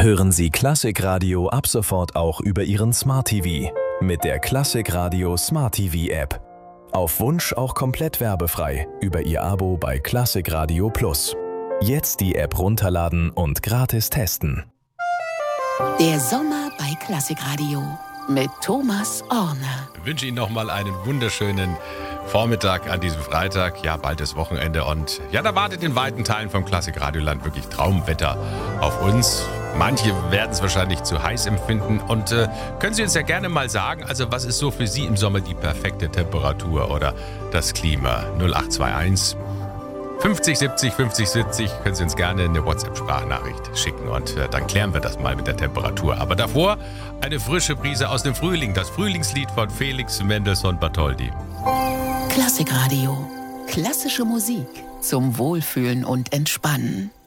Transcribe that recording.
Hören Sie Klassikradio ab sofort auch über Ihren Smart TV mit der Klassikradio Smart TV App. Auf Wunsch auch komplett werbefrei über Ihr Abo bei Klassikradio Plus. Jetzt die App runterladen und gratis testen. Der Sommer bei Klassikradio mit Thomas Orner. Ich wünsche Ihnen nochmal einen wunderschönen Vormittag an diesem Freitag. Ja, bald ist Wochenende und ja, da wartet in weiten Teilen vom Klassikradioland wirklich Traumwetter auf uns. Manche werden es wahrscheinlich zu heiß empfinden und können Sie uns ja gerne mal sagen, also was ist so für Sie im Sommer die perfekte Temperatur oder das Klima? 0821 50 70 50 70 können Sie uns gerne eine WhatsApp-Sprachnachricht schicken und dann klären wir das mal mit der Temperatur. Aber davor eine frische Brise aus dem Frühling, das Frühlingslied von Felix Mendelssohn Bartholdy. Klassikradio. Klassische Musik zum Wohlfühlen und Entspannen.